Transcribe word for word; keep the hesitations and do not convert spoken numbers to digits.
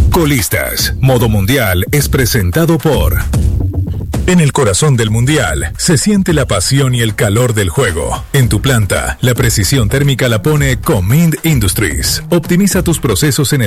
Colistas, Modo Mundial es presentado por... En el corazón del Mundial, se siente la pasión y el calor del juego. En tu planta, la precisión térmica la pone Comind Industries. Optimiza tus procesos en el